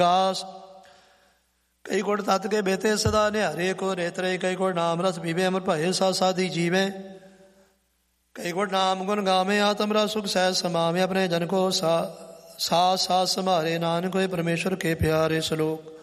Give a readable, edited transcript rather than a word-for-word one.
ਦਾਸ ਕਈ ਗੁਣ ਤਤ ਕੇ ਬੇਤੇ ਸਦਾ ਨਿਹਾਰੇ ਕੋ ਰੇਤਰੇ ਕਈ ਗੁਣ ਨਾਮ ਰਸ ਪੀਵੇ ਅਮਰ ਭਏ ਸਾ ਸਾਧੀ ਜੀਵੇ ਕਈ ਗੁਣ ਨਾਮ ਗੁਣ ਗਾਵੇ ਆਤਮ ਰਸ ਸੁਖ ਸਹਿਜ ਸਮਾਵੇ ਆਪਣੇ ਜਨ ਕੋ ਸਾ ਸੰਭਾਰੇ ਨਾਨਕ ਹੋਏ ਪਰਮੇਸ਼ਰ ਕੇ ਪਿਆਰੇ। ਸ਼ਲੋਕ